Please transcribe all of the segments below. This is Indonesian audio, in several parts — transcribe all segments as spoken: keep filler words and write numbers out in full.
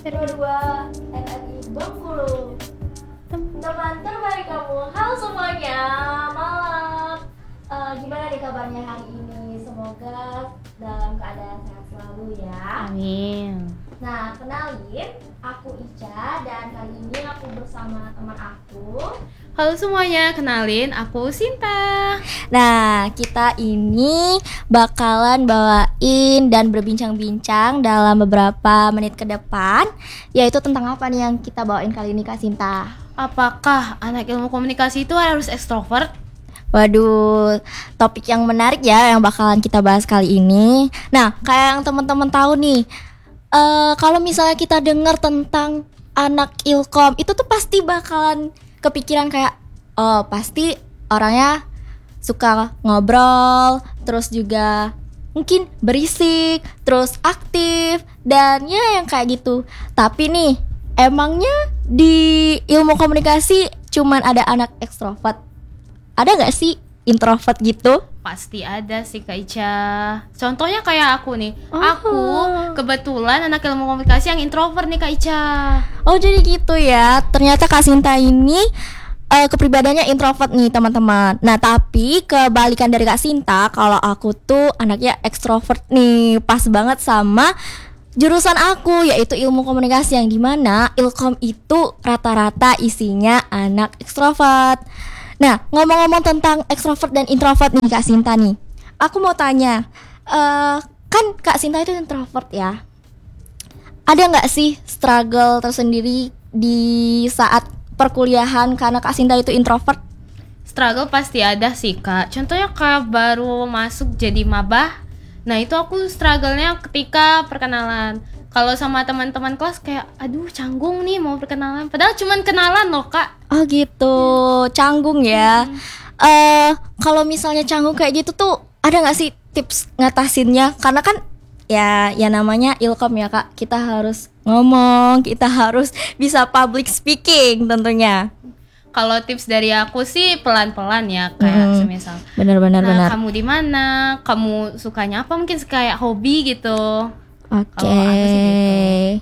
dua R R I Bengkulu. Teman terbaik kamu, halo semuanya, malam. Uh, gimana nih kabarnya hari ini? Semoga dalam keadaan sehat selalu ya. Amin. Nah, kenalin, aku Ica dan kali ini aku bersama teman aku. Halo semuanya, kenalin aku Sinta. Nah, kita ini bakalan bawain dan berbincang-bincang dalam beberapa menit ke depan, yaitu tentang apa nih yang kita bawain kali ini, Kak Sinta? Apakah anak ilmu komunikasi itu harus ekstrovert? Waduh, topik yang menarik ya yang bakalan kita bahas kali ini. Nah, kayak yang teman-teman tahu nih, uh, kalau misalnya kita dengar tentang anak ilkom, itu tuh pasti bakalan kepikiran kayak, oh pasti orangnya suka ngobrol, terus juga mungkin berisik, terus aktif, dan ya yang kayak gitu. Tapi nih, emangnya di ilmu komunikasi cuman ada anak ekstrovert? Ada gak sih introvert gitu? Pasti ada sih Kak Ica. Contohnya kayak aku nih. Oh. Aku kebetulan anak ilmu komunikasi yang introvert nih Kak Ica. Oh jadi gitu ya. Ternyata Kak Sinta ini uh, kepribadiannya introvert nih teman-teman. Nah tapi kebalikan dari Kak Sinta, kalau aku tuh anaknya ekstrovert nih. Pas banget sama jurusan aku, yaitu ilmu komunikasi, yang dimana ilkom itu rata-rata isinya anak ekstrovert. Nah, ngomong-ngomong tentang ekstrovert dan introvert nih Kak Sinta nih, aku mau tanya, uh, kan Kak Sinta itu introvert ya, ada nggak sih struggle tersendiri di saat perkuliahan karena Kak Sinta itu introvert? Struggle pasti ada sih Kak. Contohnya kayak baru masuk jadi maba. Nah itu aku struggle-nya ketika perkenalan. Kalau sama teman-teman kelas kayak aduh canggung nih mau perkenalan. Padahal cuman kenalan loh Kak. Oh gitu, canggung ya. Hmm. Uh, kalau misalnya canggung kayak gitu tuh ada nggak sih tips ngatasinnya? Karena kan ya ya namanya ilkom ya Kak. Kita harus ngomong, kita harus bisa public speaking tentunya. Kalau tips dari aku sih pelan-pelan ya kayak hmm, semisal. Benar-benar Nah, benar. kamu di mana? Kamu sukanya apa? Mungkin kayak hobi gitu. Oke. Kalau aku sih gitu.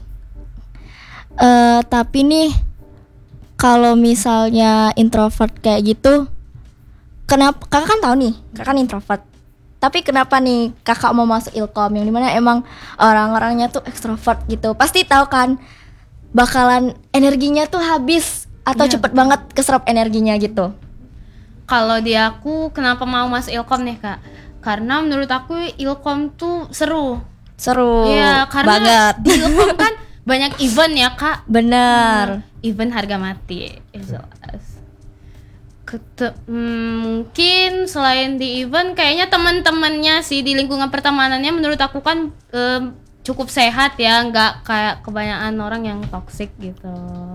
Uh, tapi nih kalau misalnya introvert kayak gitu, kenapa kakak kan tahu nih, kakak kan introvert. Tapi kenapa nih kakak mau masuk ilkom yang dimana emang orang-orangnya tuh ekstrovert gitu? Pasti tahu kan bakalan energinya tuh habis atau Iya, cepet betul. banget keserap energinya gitu. Kalau di aku kenapa mau masuk Ilkom nih Kak? Karena menurut aku Ilkom tuh seru. Seru. Iya, karena banget. di Ilkom kan banyak event ya Kak. Bener. Hmm, event harga mati. Ya, jelas. Kete- hmm, mungkin selain di event kayaknya teman-temannya sih di lingkungan pertemanannya menurut aku kan em, cukup sehat ya, nggak kayak kebanyakan orang yang toksik gitu.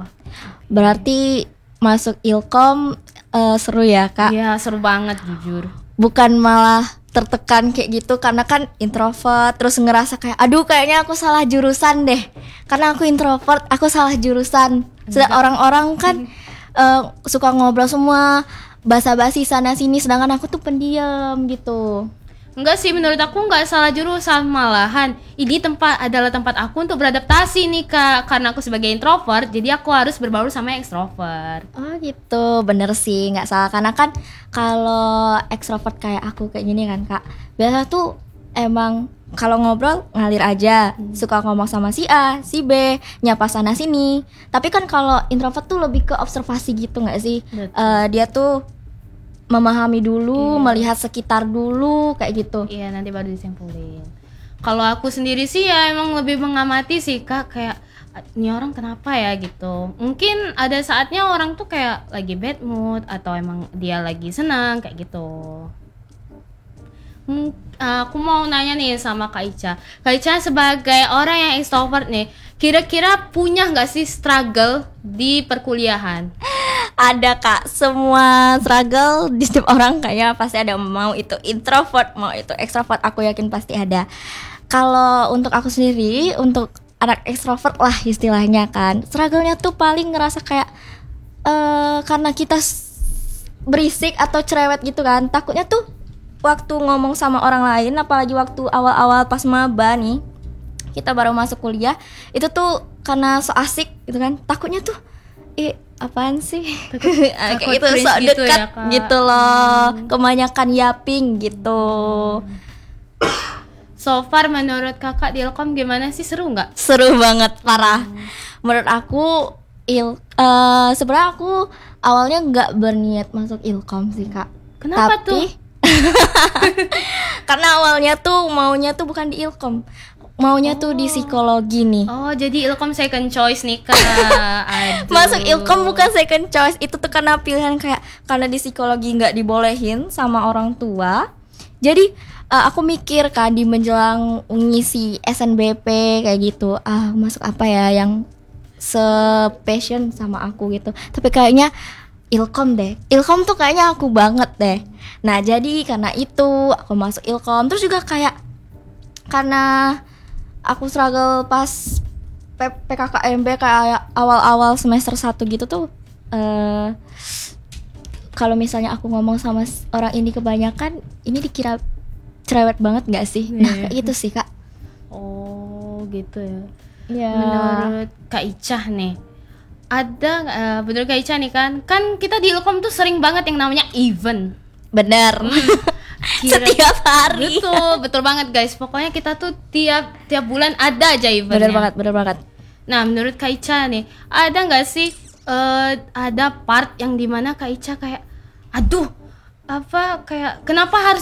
Berarti masuk ilkom uh, seru ya Kak? Iya seru banget jujur. Bukan malah tertekan kayak gitu karena kan introvert, terus ngerasa kayak aduh kayaknya aku salah jurusan deh karena aku introvert, aku salah jurusan. Sedang orang-orang kan uh, suka ngobrol semua basa-basi sana sini, sedangkan aku tuh pendiam gitu. Enggak sih, menurut aku enggak salah jurusan, malahan ini tempat adalah tempat aku untuk beradaptasi nih Kak. Karena aku sebagai introvert, jadi aku harus berbaur sama ekstrovert. Oh gitu, bener sih, nggak salah. Karena kan kalau ekstrovert kayak aku kayak gini kan Kak, biasa tuh emang kalau ngobrol ngalir aja, hmm. suka ngomong sama si A, si B, nyapa sana sini. Tapi kan kalau introvert tuh lebih ke observasi gitu nggak sih? Uh, dia tuh memahami dulu, iya. melihat sekitar dulu kayak gitu. Iya, nanti baru disimpulin. Kalau aku sendiri sih ya emang lebih mengamati sih Kak, kayak ini orang kenapa ya gitu. Mungkin ada saatnya orang tuh kayak lagi bad mood atau emang dia lagi senang kayak gitu. Hmm, aku mau nanya nih sama Kak Ica. Kak Ica sebagai orang yang extrovert nih, kira-kira punya nggak sih struggle di perkuliahan? Ada Kak, semua struggle di setiap orang kayaknya pasti ada, mau itu introvert, mau itu extrovert, aku yakin pasti ada. Kalau untuk aku sendiri, untuk anak extrovert lah istilahnya kan, struggle-nya tuh paling ngerasa kayak uh, karena kita berisik atau cerewet gitu kan, takutnya tuh waktu ngomong sama orang lain, apalagi waktu awal-awal pas maba nih, kita baru masuk kuliah itu tuh karena so asik gitu kan, takutnya tuh eh apaan sih kayak takut itu cringe so gitu dekat ya, Kak. gitu loh, kebanyakan yaping gitu. So far menurut kakak di Ilkom gimana sih, seru nggak? Seru banget parah. Menurut aku il eh sebenarnya aku awalnya nggak berniat masuk Ilkom sih Kak. Kenapa Tapi, tuh? karena awalnya tuh maunya tuh bukan di Ilkom, maunya tuh di psikologi nih. Oh jadi Ilkom second choice nih Kak. Aduh. Masuk Ilkom bukan second choice, itu tuh karena pilihan kayak karena di psikologi nggak dibolehin sama orang tua. Jadi uh, aku mikir kan di menjelang ngisi S N B P kayak gitu, ah masuk apa ya yang se-passion sama aku gitu. Tapi kayaknya Ilkom deh. Ilkom tuh kayaknya aku banget deh. Nah, jadi karena itu aku masuk Ilkom. Terus juga kayak karena aku struggle pas P- PKKMB kayak awal-awal semester satu gitu tuh eh kalau misalnya aku ngomong sama s- orang ini kebanyakan, ini dikira cerewet banget gak sih? Nah, Iya. kayak gitu sih, Kak. Oh gitu ya. Iya. Menurut Kak Icah nih, ada uh, menurut Kak Icah nih kan, kan kita di Ilkom tuh sering banget yang namanya event. Bener. Kira- Setiap hari. Betul, betul banget guys. Pokoknya kita tuh tiap tiap bulan ada aja eventnya. Bener banget, bener banget. Nah, menurut Kak Ica nih, ada nggak sih eh, ada part yang dimana Kak Ica kayak, aduh, apa kayak kenapa harus